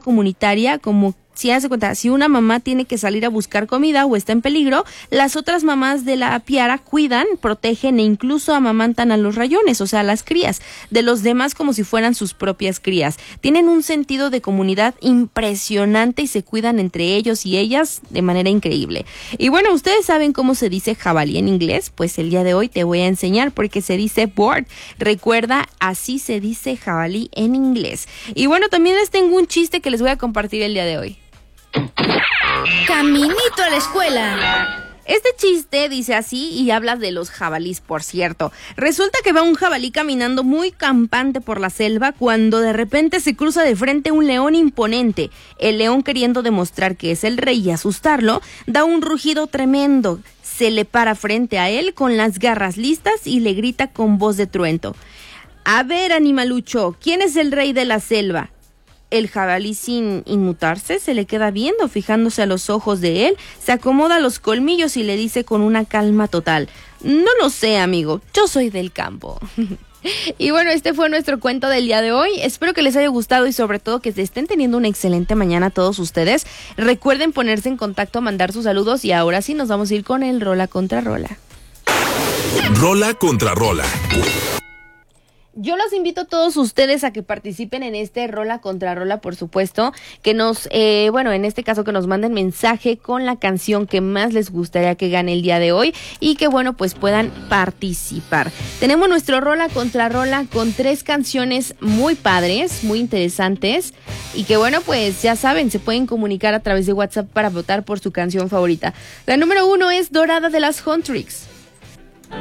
comunitaria, como si hace cuenta, si una mamá tiene que salir a buscar comida o está en peligro, las otras mamás de la piara cuidan, protegen e incluso amamantan a los rayones, o sea, a las crías de los demás como si fueran sus propias crías. Tienen un sentido de comunidad impresionante y se cuidan entre ellos y ellas de manera increíble. Y bueno, ¿ustedes saben cómo se dice jabalí en inglés? Pues el día de hoy te voy a enseñar porque se dice boar. Recuerda, así se dice jabalí en inglés. Y bueno, también les tengo un chiste que les voy a compartir el día de hoy. Caminito a la escuela. Este chiste dice así y habla de los jabalís, por cierto. Resulta que va un jabalí caminando muy campante por la selva cuando de repente se cruza de frente un león imponente. El león, queriendo demostrar que es el rey y asustarlo, da un rugido tremendo. Se le para frente a él con las garras listas y le grita con voz de trueno: "A ver, animalucho, ¿quién es el rey de la selva?". El jabalí, sin inmutarse, se le queda viendo, fijándose a los ojos de él, se acomoda los colmillos y le dice con una calma total: "No lo sé, amigo, yo soy del campo". Y bueno, este fue nuestro cuento del día de hoy. Espero que les haya gustado y sobre todo que estén teniendo una excelente mañana todos ustedes. Recuerden ponerse en contacto, mandar sus saludos y ahora sí nos vamos a ir con el Rola contra Rola. Rola contra Rola. Yo los invito a todos ustedes a que participen en este Rola contra Rola, por supuesto, que nos, en este caso que nos manden mensaje con la canción que más les gustaría que gane el día de hoy y que pues puedan participar. Tenemos nuestro Rola contra Rola con 3 canciones muy padres, muy interesantes y que pues ya saben, se pueden comunicar a través de WhatsApp para votar por su canción favorita. La número 1 es Dorada de las Huntrix.